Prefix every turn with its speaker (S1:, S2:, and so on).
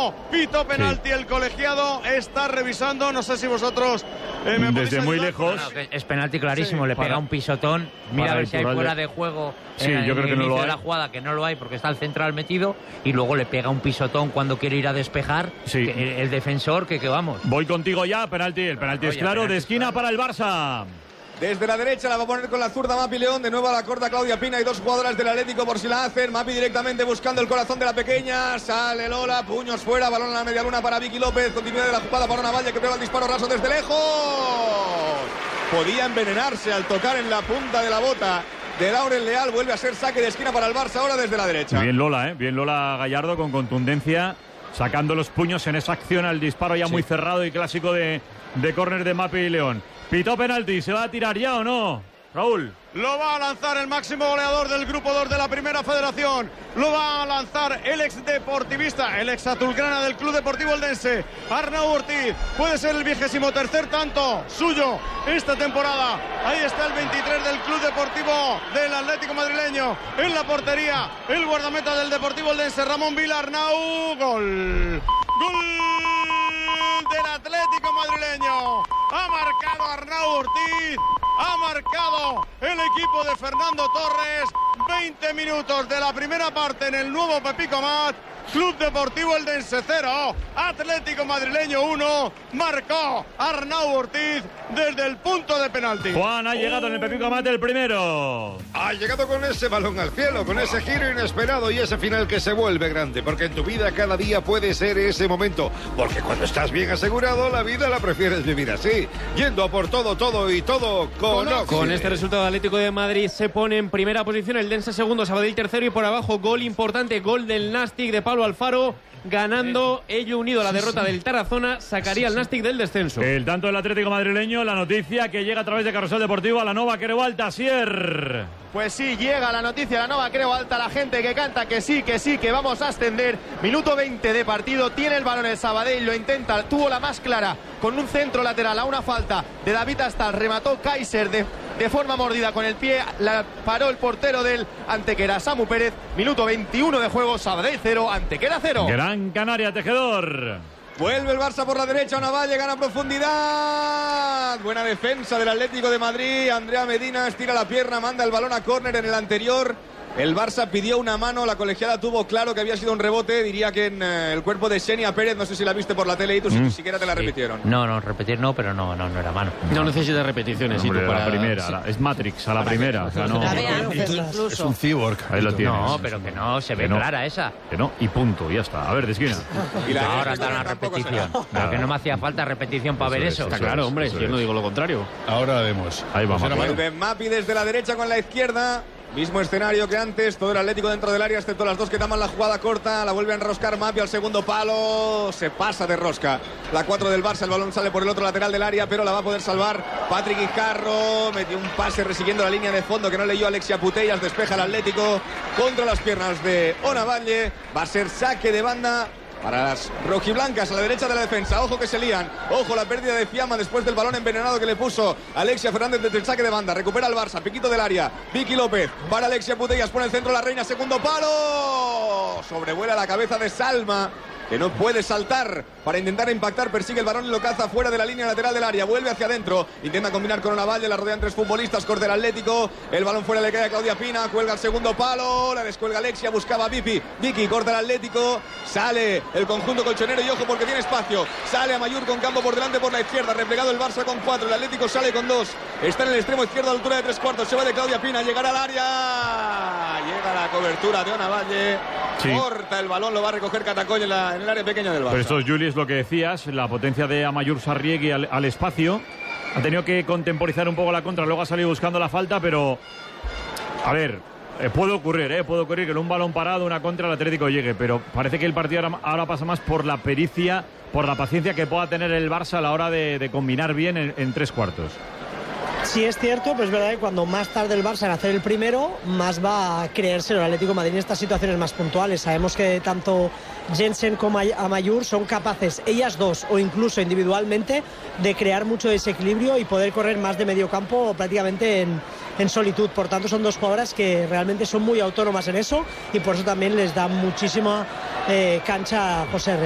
S1: No, pito penalti. El colegiado está revisando, no sé si vosotros me
S2: desde muy lejos.
S3: Es penalti clarísimo, le pega un pisotón. Mira a ver si hay fuera de juego.
S2: Sí, yo creo que no lo hay.
S3: De la jugada, que no lo hay porque está el central metido, y luego le pega un pisotón cuando quiere ir a despejar.
S2: Sí.
S3: El defensor, que vamos.
S2: Voy contigo ya, penalti. El penalti es claro, de esquina para el Barça.
S4: Desde la derecha la va a poner con la zurda Mapi León. De nuevo a la corta Claudia Pina y dos jugadoras del Atlético por si la hacen. Mapi directamente buscando el corazón de la pequeña. Sale Lola, puños fuera, balón a la media luna para Vicky López. Continuidad de la jugada para Ona Valle, que pega el disparo raso desde lejos. Podía envenenarse al tocar en la punta de la bota de Laurel Leal. Vuelve a ser saque de esquina para el Barça ahora desde la derecha.
S2: Bien Lola, bien Lola Gallardo con contundencia, sacando los puños en esa acción al disparo ya muy cerrado y clásico de córner de Mapi León. Pitó penalti, ¿se va a tirar ya o no, Raúl?
S1: Lo va a lanzar el máximo goleador del Grupo 2 de la Primera Federación. Lo va a lanzar el ex deportivista, el ex azulgrana del Club Deportivo Eldense, Arnau Ortiz. Puede ser el 23º tanto suyo esta temporada. Ahí está el 23 del Club Deportivo del Atlético madrileño. En la portería, el guardameta del Deportivo Eldense, Ramón Vila. Arnau. Gol. ¡Gol del Atlético madrileño! Ha marcado Arnau Ortiz. Ha marcado el equipo de Fernando Torres. 20 minutos de la primera parte en el nuevo Pepico Mat. Club Deportivo Eldense 0, Atlético madrileño 1. Marcó Arnau Ortiz desde el punto de penalti.
S2: Juan ha llegado en el Pepico Mat el primero.
S5: Ha llegado con ese balón al cielo, con ese giro inesperado y ese final que se vuelve grande. Porque en tu vida cada día puede ser ese momento. Porque cuando estás bien asegurado, la vida la prefieres vivir así. Yendo a por todo y todo con Oxide.
S6: Con este resultado, Atlético de Madrid se pone en primera posición, el Eldense segundo, Sabadell tercero, y por abajo gol importante, gol del Nastic de Pablo Alfaro, ganando, ello unido a la derrota del Tarazona, sacaría al Nastic del descenso.
S2: El tanto del Atlético madrileño, la noticia que llega a través de Carrusel Deportivo a la Nova Creu Alta, Asier.
S7: Pues sí, llega la noticia, la Nova Creu Alta, la gente que canta que sí, que vamos a ascender. Minuto 20 de partido, tiene el balón el Sabadell, lo intenta, tuvo la más clara con un centro lateral a una falta de David Astal, remató Kaiser de forma mordida con el pie, la paró el portero del Antequera, Samu Pérez. Minuto 21 de juego, Sabadell 0, Antequera 0.
S2: Gran Canaria, Tejedor.
S4: Vuelve el Barça por la derecha, Ona Valle, gana profundidad. Buena defensa del Atlético de Madrid. Andrea Medina estira la pierna, manda el balón a córner en el anterior. El Barça pidió una mano, la colegiada tuvo claro que había sido un rebote. Diría que en el cuerpo de Xenia Pérez, no sé si la viste por la tele y tú ni siquiera te la repitieron.
S3: No, repetir no, pero no era mano.
S6: No necesita repeticiones.
S2: Hombre, la primera, es Matrix, a la primera. O sea, no.
S8: Es un cyborg.
S2: Ahí lo tienes.
S3: No, pero que no, se ve clara esa.
S2: Que no, y punto, ya está. A ver, de esquina.
S3: Ahora está la repetición. Pero que no me hacía falta repetición para ver eso.
S6: Está claro, hombre, yo no digo lo contrario.
S8: Ahora vemos.
S2: Ahí vamos.
S4: Vuelve Mapi desde la derecha con la izquierda. Mismo escenario que antes, todo el Atlético dentro del área, excepto las dos que taman la jugada corta. La vuelve a enroscar Mapi al segundo palo. Se pasa de rosca. La 4 del Barça, el balón sale por el otro lateral del área, pero la va a poder salvar Patrick Guijarro. Metió un pase resiguiendo la línea de fondo que no leyó Alexia Putellas. Despeja el Atlético contra las piernas de Ona Valle. Va a ser saque de banda para las rojiblancas a la derecha de la defensa. Ojo que se lían. Ojo la pérdida de Fiamma después del balón envenenado que le puso Alexia Fernández desde el saque de banda. Recupera el Barça. Piquito del área. Vicky López. Para Alexia Putellas. Pone el centro la reina. Segundo palo. Sobrevuela la cabeza de Salma, que no puede saltar para intentar impactar, persigue el balón y lo caza fuera de la línea lateral del área, vuelve hacia adentro, intenta combinar con Ona Valle, la rodean tres futbolistas, corta el Atlético, el balón fuera le cae a Claudia Pina, cuelga el segundo palo, la descuelga Alexia, buscaba a Vicky, corta el Atlético, sale el conjunto colchonero y ojo porque tiene espacio, sale a Mayur con campo por delante por la izquierda, replegado el Barça con 4, el Atlético sale con 2, está en el extremo izquierdo a la altura de 3/4, se va de Claudia Pina, llegará al área, llega la cobertura de Ona Valle, corta el balón, lo va a recoger Catacoll en el área pequeña del Barça.
S2: Pero esto, Juli, es lo que decías, la potencia de Amayur Sarriegui al espacio. Ha tenido que contemporizar un poco la contra, luego ha salido buscando la falta, pero a ver, puede ocurrir que en un balón parado, una contra, el Atlético llegue, pero parece que el partido ahora pasa más por la pericia, por la paciencia que pueda tener el Barça a la hora de combinar bien en 3/4.
S9: Sí, es cierto, pero es verdad que cuando más tarde el Barça en hacer el primero, más va a creerse el Atlético de Madrid en estas situaciones más puntuales. Sabemos que tanto Jensen como Amayur son capaces, ellas dos o incluso individualmente, de crear mucho desequilibrio y poder correr más de medio campo prácticamente en solitud. Por tanto, son dos jugadoras que realmente son muy autónomas en eso y por eso también les da muchísima cancha a José Herrera.